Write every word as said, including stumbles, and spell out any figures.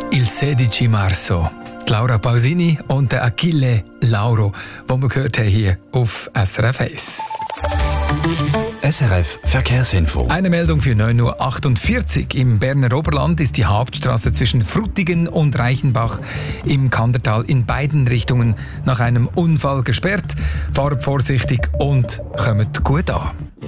Il sedici marzo. Die Laura Pausini und der Achille Lauro, die wir gehört haben hier auf S R F eins. S R F Verkehrsinfo. Eine Meldung für neun Uhr achtundvierzig. Im Berner Oberland ist die Hauptstraße zwischen Frutigen und Reichenbach im Kandertal in beiden Richtungen nach einem Unfall gesperrt. Fahrt vorsichtig und kommt gut an.